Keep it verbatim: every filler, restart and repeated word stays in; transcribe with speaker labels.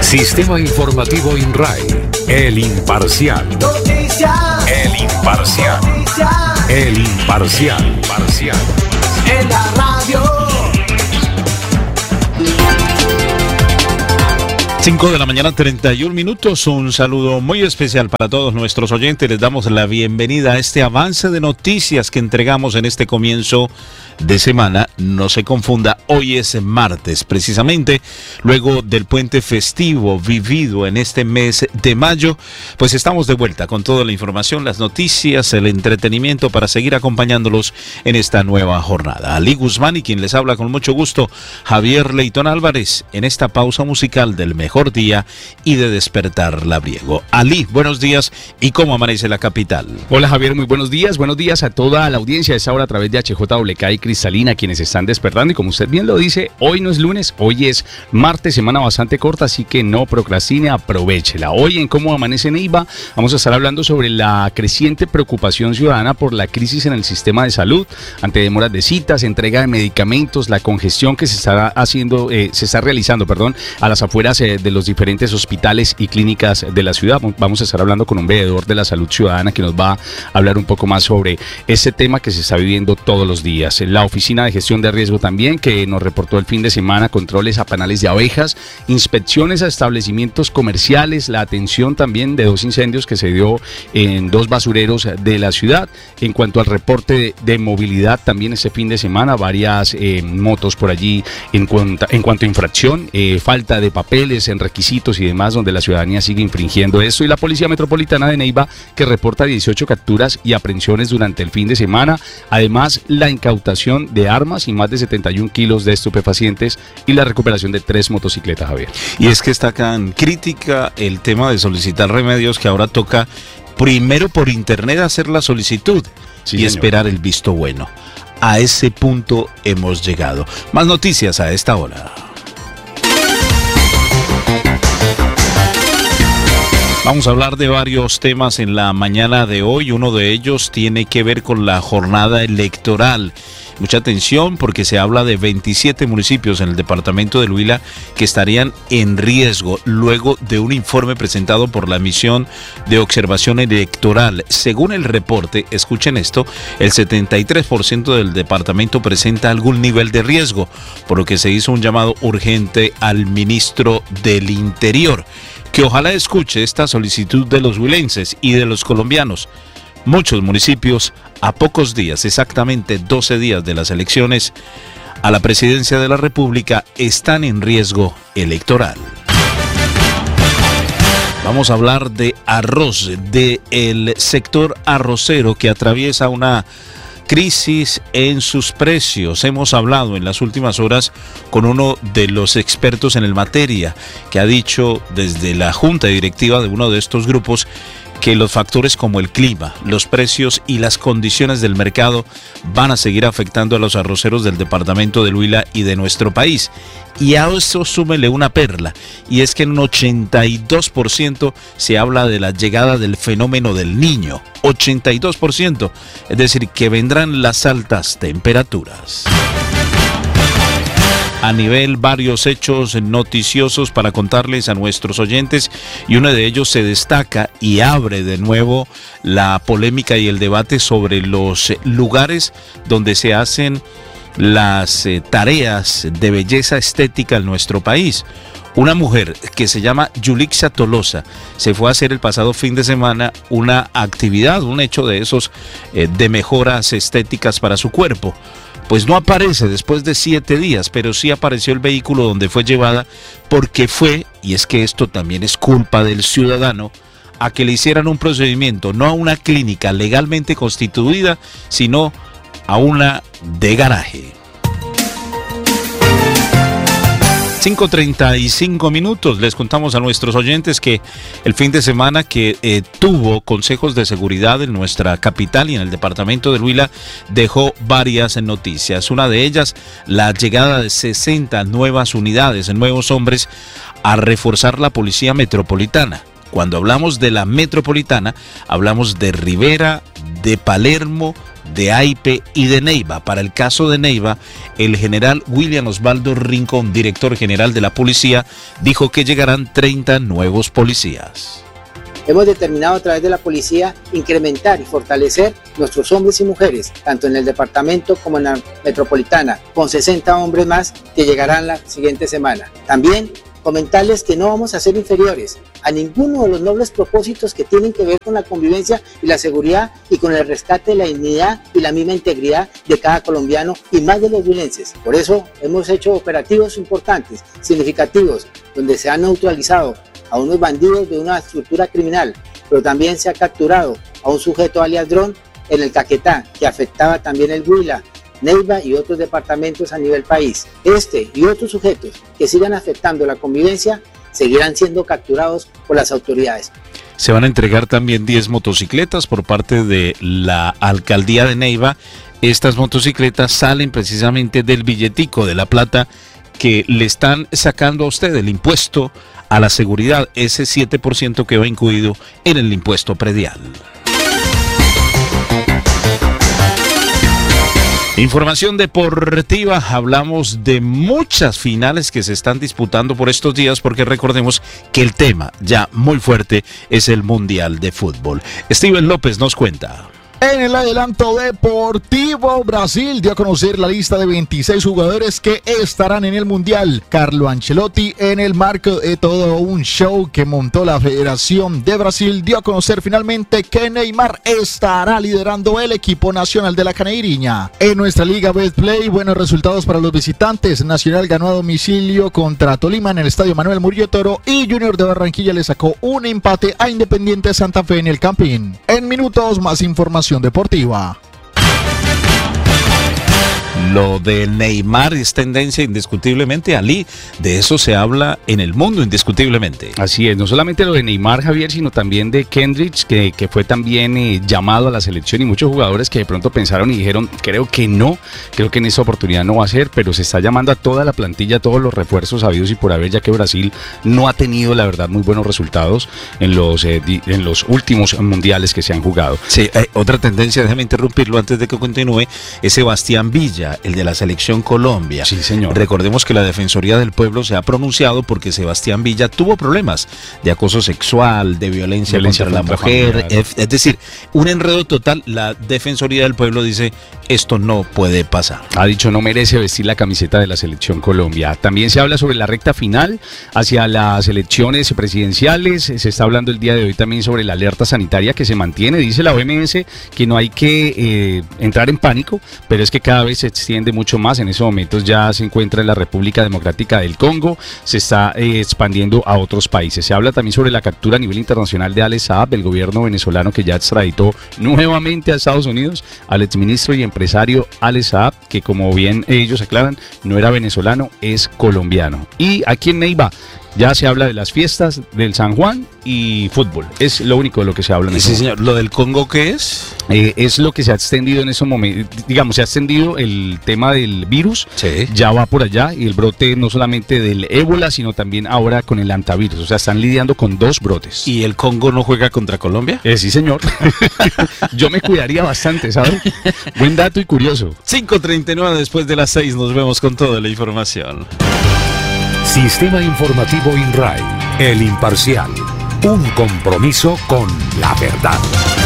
Speaker 1: Sistema Informativo INRAE, El Imparcial.
Speaker 2: Noticias.
Speaker 1: El Imparcial.
Speaker 2: Noticias.
Speaker 1: El Imparcial. Parcial.
Speaker 2: En la radio.
Speaker 3: cinco de la mañana, treinta y un minutos. Un saludo muy especial para todos nuestros oyentes. Les damos la bienvenida a este avance de noticias que entregamos en este comienzo de semana. No se confunda, hoy es martes, precisamente luego del puente festivo vivido en este mes de mayo. Pues estamos de vuelta con toda la información, las noticias, el entretenimiento para seguir acompañándolos en esta nueva jornada. Ali Guzmán y quien les habla con mucho gusto, Javier Leitón Álvarez, en esta pausa musical del mejor día y de despertar labriego. Ali, buenos días, ¿y cómo amanece la capital?
Speaker 4: Hola Javier, muy buenos días, buenos días a toda la audiencia de esta hora a través de H J W K y Cristalina, quienes están despertando, y como usted bien lo dice, hoy no es lunes, hoy es martes, semana bastante corta, así que no procrastine, aprovéchela. Hoy en Cómo Amanece Neiva vamos a estar hablando sobre la creciente preocupación ciudadana por la crisis en el sistema de salud, ante demoras de citas, entrega de medicamentos, la congestión que se está haciendo, eh, se está realizando, perdón, a las afueras eh, de los diferentes hospitales y clínicas de la ciudad. Vamos a estar hablando con un veedor de la salud ciudadana que nos va a hablar un poco más sobre ese tema que se está viviendo todos los días. La Oficina de Gestión de Riesgo también, que nos reportó el fin de semana controles a panales de abejas, inspecciones a establecimientos comerciales, la atención también de dos incendios que se dio en dos basureros de la ciudad. En cuanto al reporte de, de movilidad, también este fin de semana varias eh, motos por allí en cuanto, en cuanto a infracción, eh, falta de papeles, en requisitos y demás, donde la ciudadanía sigue infringiendo esto. Y la Policía Metropolitana de Neiva, que reporta dieciocho capturas y aprehensiones durante el fin de semana. Además, la incautación de armas y más de setenta y un kilos de estupefacientes y la recuperación de tres motocicletas, Javier.
Speaker 3: Y es que está acá en crítica el tema de solicitar remedios, que ahora toca primero por internet hacer la solicitud
Speaker 4: Sí,
Speaker 3: y
Speaker 4: señor.
Speaker 3: esperar el visto bueno. A ese punto hemos llegado. Más noticias a esta hora. Vamos a hablar de varios temas en la mañana de hoy. Uno de ellos tiene que ver con la jornada electoral. Mucha atención porque se habla de veintisiete municipios en el departamento del Huila que estarían en riesgo luego de un informe presentado por la Misión de Observación Electoral. Según el reporte, escuchen esto, el setenta y tres por ciento del departamento presenta algún nivel de riesgo, por lo que se hizo un llamado urgente al ministro del Interior, que ojalá escuche esta solicitud de los huilenses y de los colombianos. Muchos municipios, a pocos días, exactamente doce días de las elecciones a la presidencia de la República, están en riesgo electoral. Vamos a hablar de arroz, del sector arrocero que atraviesa una crisis en sus precios. Hemos hablado en las últimas horas con uno de los expertos en el materia, que ha dicho desde la junta directiva de uno de estos grupos que los factores como el clima, los precios y las condiciones del mercado van a seguir afectando a los arroceros del departamento del Huila y de nuestro país. Y a eso súmele una perla, y es que en un ochenta y dos por ciento se habla de la llegada del fenómeno del Niño. ochenta y dos por ciento, es decir, que vendrán las altas temperaturas. A nivel, varios hechos noticiosos para contarles a nuestros oyentes, y uno de ellos se destaca y abre de nuevo la polémica y el debate sobre los lugares donde se hacen las eh, tareas de belleza estética en nuestro país. Una mujer que se llama Yulixa Tolosa se fue a hacer el pasado fin de semana una actividad, un hecho de esos eh, de mejoras estéticas para su cuerpo. Pues no aparece después de siete días, pero sí apareció el vehículo donde fue llevada, porque fue, y es que esto también es culpa del ciudadano, a que le hicieran un procedimiento, no a una clínica legalmente constituida, sino a una de garaje. cinco treinta y cinco minutos, les contamos a nuestros oyentes que el fin de semana que eh, tuvo consejos de seguridad en nuestra capital y en el departamento del Huila dejó varias noticias. Una de ellas, la llegada de sesenta nuevas unidades, nuevos hombres a reforzar la policía metropolitana. Cuando hablamos de la metropolitana, hablamos de Rivera, de Palermo, de Aipe y de Neiva. Para el caso de Neiva, el general William Osvaldo Rincón, director general de la policía, dijo que llegarán treinta nuevos policías.
Speaker 5: Hemos determinado a través de la policía incrementar y fortalecer nuestros hombres y mujeres, tanto en el departamento como en la metropolitana, con sesenta hombres más que llegarán la siguiente semana. También comentarles que no vamos a ser inferiores a ninguno de los nobles propósitos que tienen que ver con la convivencia y la seguridad y con el rescate de la dignidad y la misma integridad de cada colombiano y más de los huilenses. Por eso hemos hecho operativos importantes, significativos, donde se han neutralizado a unos bandidos de una estructura criminal, pero también se ha capturado a un sujeto alias Dron en el Caquetá, que afectaba también el Huila, Neiva y otros departamentos a nivel país. Este y otros sujetos que sigan afectando la convivencia seguirán siendo capturados por las autoridades.
Speaker 3: Se van a entregar también diez motocicletas por parte de la alcaldía de Neiva. Estas motocicletas salen precisamente del billetico de la plata que le están sacando a usted, el impuesto a la seguridad, ese siete por ciento que va incluido en el impuesto predial. Información deportiva, hablamos de muchas finales que se están disputando por estos días porque recordemos que el tema ya muy fuerte es el Mundial de Fútbol. Steven López nos cuenta.
Speaker 6: En el adelanto deportivo, Brasil dio a conocer la lista de veintiséis jugadores que estarán en el Mundial. Carlo Ancelotti, en el marco de todo un show que montó la Federación de Brasil, dio a conocer finalmente que Neymar estará liderando el equipo nacional de la Caneirinha. En nuestra liga Betplay, buenos resultados para los visitantes. Nacional ganó a domicilio contra Tolima en el estadio Manuel Murillo Toro y Junior de Barranquilla le sacó un empate a Independiente Santa Fe en el Campín. En minutos, más información deportiva.
Speaker 3: Lo de Neymar es tendencia indiscutiblemente, Ali, de eso se habla en el mundo indiscutiblemente.
Speaker 4: Así es, no solamente lo de Neymar, Javier, sino también de Kendrick, que, que fue también eh, llamado a la selección, y muchos jugadores que de pronto pensaron y dijeron, creo que no, creo que en esa oportunidad no va a ser, pero se está llamando a toda la plantilla, a todos los refuerzos habidos y por haber, ya que Brasil no ha tenido, la verdad, muy buenos resultados en los, eh, di, en los últimos mundiales que se han jugado.
Speaker 3: Sí, eh, otra tendencia, déjame interrumpirlo antes de que continúe, es Sebastián Villa, el de la Selección Colombia.
Speaker 4: Sí, señor.
Speaker 3: Recordemos que la Defensoría del Pueblo se ha pronunciado porque Sebastián Villa tuvo problemas de acoso sexual, de violencia, violencia contra, contra la mujer, es, es decir, un enredo total. La Defensoría del Pueblo dice, esto no puede pasar.
Speaker 4: Ha dicho, no merece vestir la camiseta de la Selección Colombia. También se habla sobre la recta final hacia las elecciones presidenciales. Se está hablando el día de hoy también sobre la alerta sanitaria que se mantiene. Dice la O M S que no hay que eh, entrar en pánico, pero es que cada vez se extiende mucho más. En esos momentos ya se encuentra en la República Democrática del Congo, se está eh, expandiendo a otros países. Se habla también sobre la captura a nivel internacional de Alex Saab, el gobierno venezolano que ya extraditó nuevamente a Estados Unidos al exministro y empresario Alex Saab, que como bien ellos aclaran, no era venezolano, es colombiano. Y aquí en Neiva ya se habla de las fiestas del San Juan y fútbol. Es lo único de lo que se habla en
Speaker 3: Sí, señor. ¿Lo del Congo qué es?
Speaker 4: Eh, es lo que se ha extendido en esos momentos. Digamos, se ha extendido el tema del virus.
Speaker 3: Sí.
Speaker 4: Ya va por allá. Y el brote no solamente del ébola, sino también ahora con el antivirus. O sea, están lidiando con dos brotes.
Speaker 3: ¿Y el Congo no juega contra Colombia?
Speaker 4: Eh, sí, señor. Yo me cuidaría bastante, ¿sabes? Buen dato y curioso.
Speaker 3: cinco treinta y nueve después de las seis. Nos vemos con toda la información.
Speaker 1: Sistema Informativo INRAE, El Imparcial, un compromiso con la verdad.